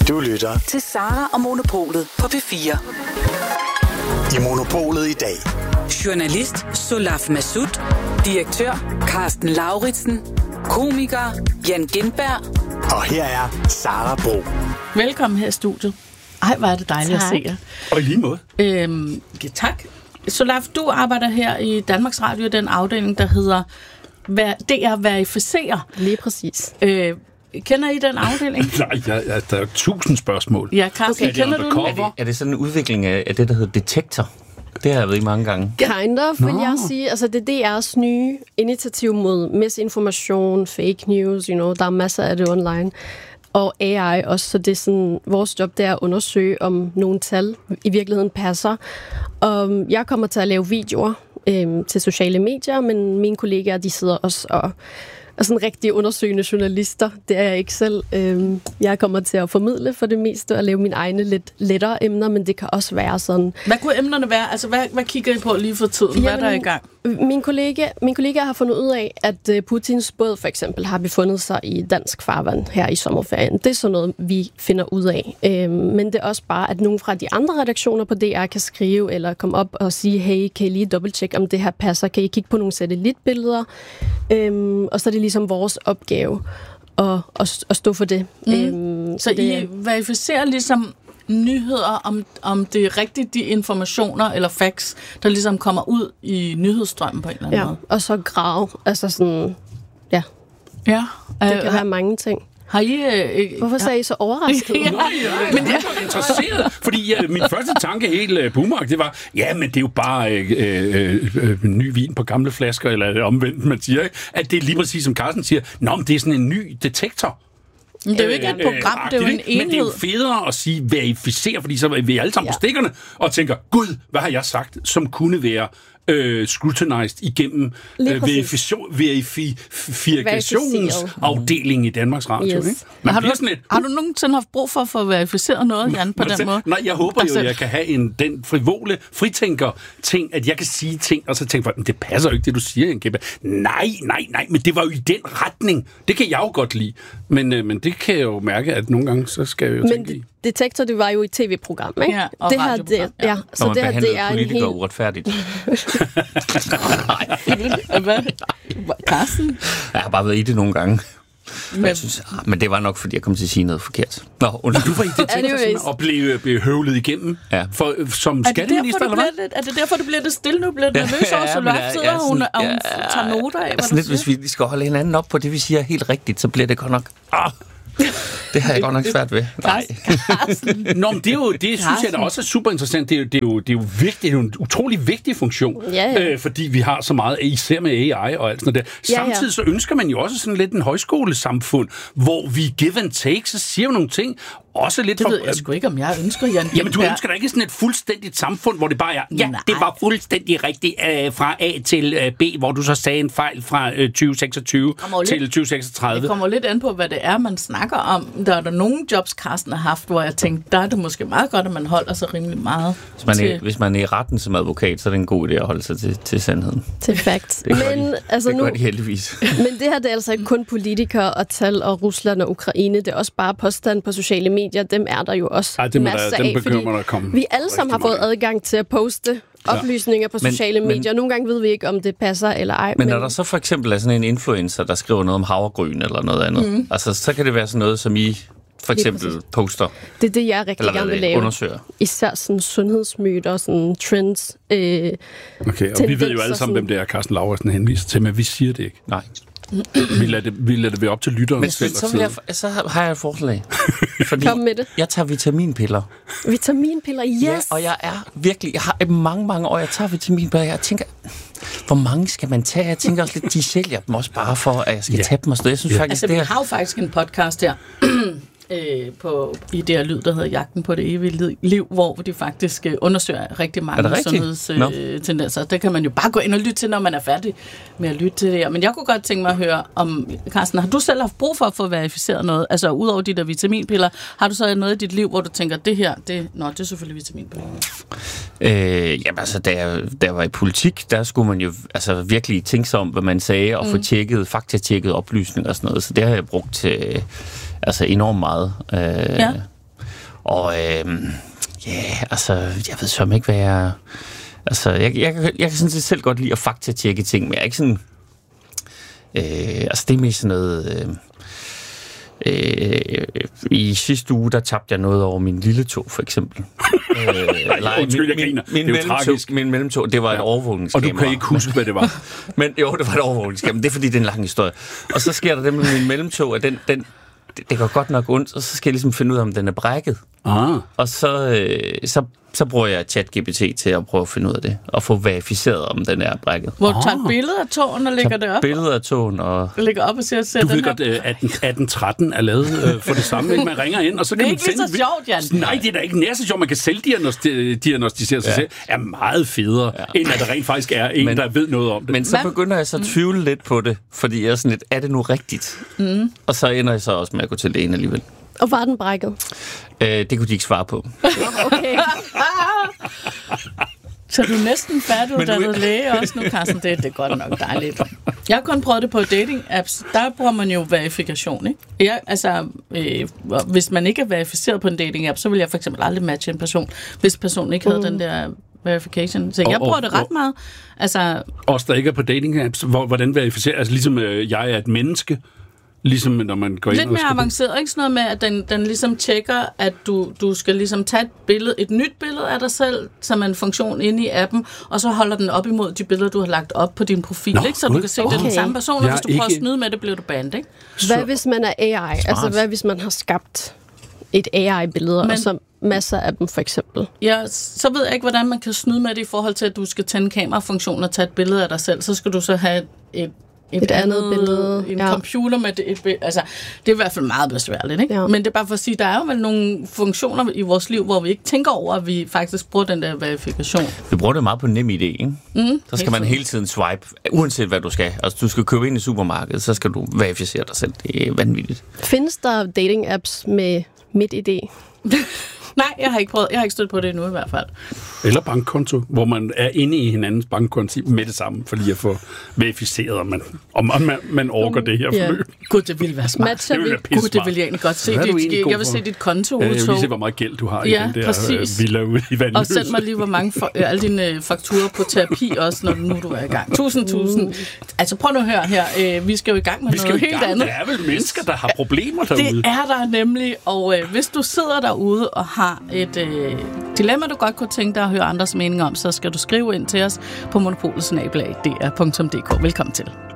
Du lytter til Sara og Monopolet på P4. I Monopolet i dag. Journalist Solaf Massoud, direktør Carsten Lauritsen, komiker Jan Gindberg. Og her er Sara Bro. Velkommen her i studiet. Ej, hvor er det dejligt at se jer. Og i lige måde. Tak. Solaf, du arbejder her i Danmarks Radio, den afdeling, der hedder DR Verificerer. Lige præcis. Kender I den afdeling? Nej, der er 1000 spørgsmål. Ja, Carsten, kender du den? Er det sådan en udvikling af det, der hedder Detektor? Det har jeg ved i mange gange. Kind of, vil jeg sige. Altså, det er DR's nye initiativ mod misinformation, fake news, der er masser af det online. Og AI også, så det er sådan, vores job det er at undersøge, om nogle tal i virkeligheden passer. Og jeg kommer til at lave videoer til sociale medier, men mine kollegaer, de sidder også og sådan rigtig undersøgende journalister. Det er jeg ikke selv. Jeg kommer til at formidle for det meste og lave mine egne lidt lettere emner, men det kan også være sådan. Hvad kunne emnerne være? Altså, hvad kigger I på lige for tiden? Hvad er der i gang? Min kollega har fundet ud af, at Putins båd for eksempel har befundet sig i dansk farvand her i sommerferien. Det er sådan noget, vi finder ud af. Men det er også bare, at nogle fra de andre redaktioner på DR kan skrive eller komme op og sige, hey, kan I lige dobbelttjekke, om det her passer? Kan I kigge på nogle satellitbilleder? Og så er det ligesom vores opgave at stå for det. Så I verificerer ligesom nyheder, om det er rigtigt de informationer eller facts, der ligesom kommer ud i nyhedsstrømmen på en eller anden måde. Og så grave. Altså sådan, ja. Ja. Det kan være mange ting. Har I... Hvorfor sagde I så overrasket? Men jeg er interesseret, fordi min første tanke helt boomerang, det var, men det er jo bare ny vin på gamle flasker, eller omvendt, man siger, ikke? At det er lige præcis som Carsten siger, men det er sådan en ny detektor. Men det er jo ikke et program, det er jo en enhed. Men det er jo federe at sige verificere, fordi så er vi alle sammen på stikkerne og tænker, gud, hvad har jeg sagt, som kunne være scrutinized igennem verifikationsafdelingen i Danmarks Radio. Yes. Ikke? Har du nogensinde haft brug for at få verificeret noget, Jan, på den måde? Nej, jeg håber jo, at jeg kan have den frivole fritænker-ting, at jeg kan sige ting, og så tænke, det passer jo ikke, det du siger, Jan Gindberg. Nej, men det var jo i den retning. Det kan jeg jo godt lide. Men det kan jeg jo mærke, at nogle gange, så skal jeg jo tænke i. Detektor, det var jo et tv-program, ikke? Ja, og det her, så det her, det er politikere uretfærdigt. Hvad? Carsten? Jeg har bare været i det nogle gange. Men det var nok, fordi jeg kom til at sige noget forkert. Du var i detektor og blev høvlet igennem som skatteminister, eller hvad? Er det derfor, det bliver det stille nu? Bliver det nervøs over, så Løf sidder hun og tager noter af, hvad du siger? Hvis vi skal holde hinanden op på det, vi siger helt rigtigt, så bliver det godt nok... Det har jeg godt nok svært ved. Nej. Nå, men det synes jeg da også er super interessant. Det er jo vigtigt. Det er jo en utrolig vigtig funktion, fordi vi har så meget, især med AI og alt sådan noget der. Samtidig så ønsker man jo også sådan lidt en højskolesamfund, hvor vi give and take, så siger vi nogle ting, også lidt det ved jeg sgu ikke, om jeg ønsker, Jan. Jamen, du ønsker da ikke sådan et fuldstændigt samfund, hvor det bare er, det var fuldstændig rigtigt fra A til B, hvor du så sagde en fejl fra 2026 til 2036. Det kommer lidt an på, hvad det er, man snakker om. Der er der nogle jobs, Carsten har haft, hvor jeg tænkte, der er det måske meget godt, at man holder sig rimelig meget hvis man er i retten som advokat, så er det en god idé at holde sig til sandheden. Til facts. Det gør de heldigvis. Men det her, det er altså ikke kun politikere og tal og Rusland og Ukraine. Det er også bare påstand på sociale medier. Dem er der jo også masser af, fordi vi alle sammen har fået adgang til at poste oplysninger på sociale medier. Nogle gange ved vi ikke, om det passer eller ej. Men når der så for eksempel er sådan en influencer, der skriver noget om havregryn eller noget andet, altså så kan det være sådan noget, som I for eksempel poster. Det er det, jeg rigtig gerne vil lave. Undersøger. Især sådan sundhedsmyter, sådan trends. Okay, og vi ved jo alle sammen, hvem det er, Carsten Lauritsen henviser til, men vi siger det ikke. Nej. Vi lader det være op til lytteren men selv. Så har jeg et forslag. Fordi kom med det. Jeg tager vitaminpiller. Vitaminpiller, yes! Ja, og jeg har mange år, jeg tager vitaminpiller. Jeg tænker, hvor mange skal man tage? Jeg tænker også lidt, de sælger dem også bare for, at jeg skal tage dem og stå. Jeg synes faktisk, vi har jo faktisk en podcast her. I det her lyd, der hedder Jagten på det evige liv, hvor de faktisk undersøger rigtig mange sundhedstendenser. Det kan man jo bare gå ind og lytte til, når man er færdig med at lytte til det her. Men jeg kunne godt tænke mig at høre om, Carsten, har du selv haft brug for at få verificeret noget? Altså, udover de der vitaminpiller, har du så noget i dit liv, hvor du tænker, det er selvfølgelig vitaminpiller? Jamen altså, da jeg var i politik, der skulle man jo altså virkelig tænke sig om, hvad man sagde, og få faktatjekket oplysninger og sådan noget. Så det har jeg brugt enormt meget. Og altså, jeg ved så ikke, hvad jeg... Altså, jeg kan sådan set selv godt lide at faktatjekke ting, men jeg er ikke sådan... altså, det er mest sådan noget... I sidste uge, der tabte jeg noget over min lille tog, for eksempel. Undskyld, jeg griner. Min mellemtog, det var et overvågningskamera. Og du kan ikke huske, hvad det var. Men jo, det var et overvågningskamera. Det er fordi, det er en lang historie. Og så sker der det med min mellemtog, at det går godt nok ondt, og så skal jeg ligesom finde ud af, om den er brækket. Og så bruger jeg ChatGPT til at prøve at finde ud af det, og få verificeret, om den er brækket. Hvor du tager et billede af tåen og lægger det op? Billeder af tåen og... Lægger op og siger, du ved godt, at 1813 er lavet for det samme, ikke? Man ringer ind, og så kan man sende... Det er ikke så sjovt, Jan. Nej, det er da ikke nær så sjovt. Man kan selvdiagnostisere sig selv. Er meget federe, end at der rent faktisk er en, der ved noget om det. Men så begynder jeg så at tvivle lidt på det, fordi jeg er sådan lidt, er det nu rigtigt? Og så ender jeg så også med at gå til lægen alligevel. Og var den brækket? Det kunne de ikke svare på. Okay. Så du er næsten færdiguddannet læge også nu, Carsten. Det er godt nok dejligt. Jeg har kun prøvet det på dating-apps. Der bruger man jo verifikation, ikke? Hvis man ikke er verificeret på en dating-app, så vil jeg for eksempel aldrig matche en person, hvis personen ikke havde den der verification. Så jeg bruger det ret meget. Altså, også der ikke er på dating-apps, hvordan verificerer? Altså ligesom jeg er et menneske, ligesom når man går lidt ind og mere avanceret, ikke sådan noget med, at den ligesom tjekker, at du skal ligesom tage et nyt billede af dig selv, som er en funktion inde i appen, og så holder den op imod de billeder, du har lagt op på din profil, ikke? Så du kan se, det er den samme person, og hvis du prøver at snyde med det, bliver du banned, ikke? Hvad hvis man er AI? Smart. Altså, hvad hvis man har skabt et AI-billede, og så masser af dem, for eksempel? Ja, så ved jeg ikke, hvordan man kan snyde med det i forhold til, at du skal tænde kamerafunktionen og tage et billede af dig selv. Så skal du så have et andet billede, en computer med et billede. Altså, det er i hvert fald meget besværligt, ikke? Ja. Men det er bare for at sige, der er jo vel nogle funktioner i vores liv, hvor vi ikke tænker over, at vi faktisk bruger den der verifikation. Vi bruger det meget på NemID, ikke? Så skal man hele tiden swipe, uanset hvad du skal. Altså, du skal købe ind i supermarkedet, så skal du verificere dig selv. Det er vanvittigt. Findes der dating-apps med MitID? Nej, jeg har ikke prøvet. Jeg har ikke stødt på det endnu i hvert fald. Eller bankkonto, hvor man er inde i hinandens bankkonto med det samme, for lige at få verificeret, om man orker det her forløb. Gud, det ville være smart. Det vil jeg egentlig godt se. Jeg vil se dit kontoudtog. Jeg vil se, hvor meget gæld du har i den der villa ude i Vandløs. Og send mig lige, hvor mange alle dine fakturer på terapi også, når nu du er i gang. 1000. Altså prøv nu at høre her. Vi skal jo i gang med noget helt andet. Der er vel mennesker, der har problemer derude. Det er der nemlig. Og hvis du sidder derude og har et dilemma, du godt kunne tænke dig at høre andres mening om, så skal du skrive ind til os på monopolet@dr.dk. Velkommen til.